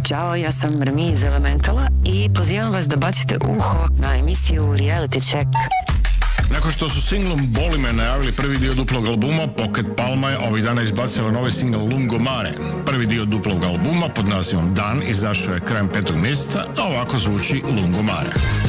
Ćao, ja sam Rmi iz Elementala i pozivam vas da bacite uho na emisiju Reality Check. Nakon što su singlom Boli me najavili prvi dio duplog albuma, Pocket Palma je ovih dana izbacila novi singl Lungomare. Prvi dio duplog albuma pod nazivom Dan izašao je krajem 5. mjeseca, a ovako zvuči Lungomare.